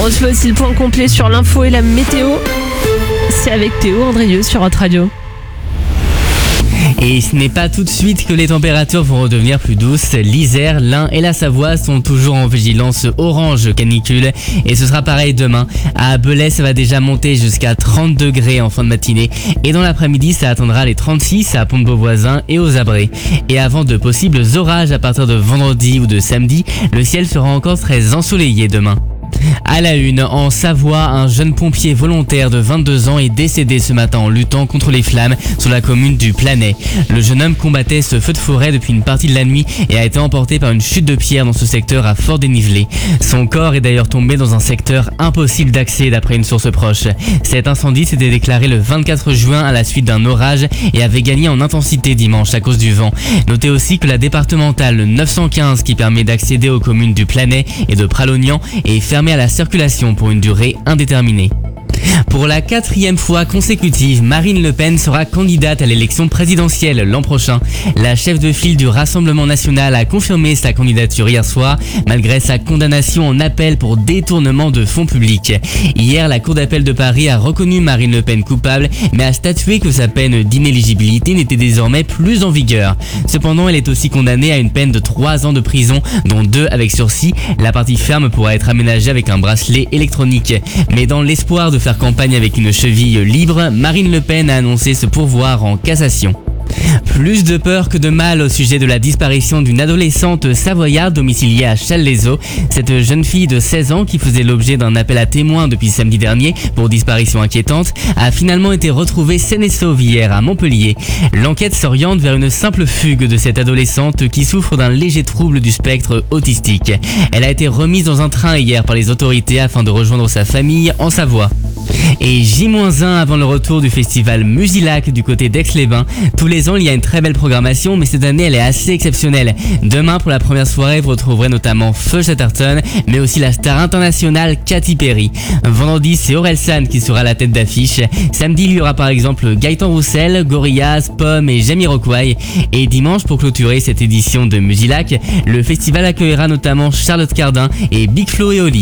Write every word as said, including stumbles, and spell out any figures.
On se fait aussi le point complet sur l'info et la météo. C'est avec Théo Andrieux sur Hot Radio. Et ce n'est pas tout de suite que les températures vont redevenir plus douces. L'Isère, l'Ain et la Savoie sont toujours en vigilance orange canicule. Et ce sera pareil demain. À Belay, ça va déjà monter jusqu'à trente degrés en fin de matinée. Et dans l'après-midi, ça atteindra les trente-six à Pont-de-Beauvoisin et aux Abrets. Et avant de possibles orages à partir de vendredi ou de samedi, le ciel sera encore très ensoleillé demain. À la une, en Savoie, un jeune pompier volontaire de vingt-deux ans est décédé ce matin en luttant contre les flammes sur la commune du Planay. Le jeune homme combattait ce feu de forêt depuis une partie de la nuit et a été emporté par une chute de pierre dans ce secteur à fort dénivelé. Son corps est d'ailleurs tombé dans un secteur impossible d'accès d'après une source proche. Cet incendie s'était déclaré le vingt-quatre juin à la suite d'un orage et avait gagné en intensité dimanche à cause du vent. Notez aussi que la départementale neuf cent quinze qui permet d'accéder aux communes du Planay et de Pralognan est fermée à la circulation pour une durée indéterminée. Pour la quatrième fois consécutive, Marine Le Pen sera candidate à l'élection présidentielle l'an prochain. La chef de file du Rassemblement national a confirmé sa candidature hier soir, malgré sa condamnation en appel pour détournement de fonds publics. Hier, la Cour d'appel de Paris a reconnu Marine Le Pen coupable, mais a statué que sa peine d'inéligibilité n'était désormais plus en vigueur. Cependant, elle est aussi condamnée à une peine de trois ans de prison, dont deux avec sursis. La partie ferme pourra être aménagée avec un bracelet électronique. Mais dans l'espoir de faire campagne avec une cheville libre, Marine Le Pen a annoncé se pourvoir en cassation. Plus de peur que de mal au sujet de la disparition d'une adolescente savoyarde domiciliée à Challes-les-Eaux. Cette jeune fille de seize ans qui faisait l'objet d'un appel à témoins depuis samedi dernier pour disparition inquiétante a finalement été retrouvée saine et sauve hier à Montpellier. L'enquête s'oriente vers une simple fugue de cette adolescente qui souffre d'un léger trouble du spectre autistique. Elle a été remise dans un train hier par les autorités afin de rejoindre sa famille en Savoie. Et J un avant le retour du festival Musilac du côté d'Aix-les-Bains. Tous les ans, il y a une très belle programmation, mais cette année, elle est assez exceptionnelle. Demain, pour la première soirée, vous retrouverez notamment Feu Chatterton, mais aussi la star internationale Katy Perry. Vendredi, c'est Orelsan qui sera à la tête d'affiche. Samedi, il y aura par exemple Gaëtan Roussel, Gorillaz, Pomme et Jamiroquai. Et dimanche, pour clôturer cette édition de Musilac, le festival accueillera notamment Charlotte Cardin et Big Flo et Oli.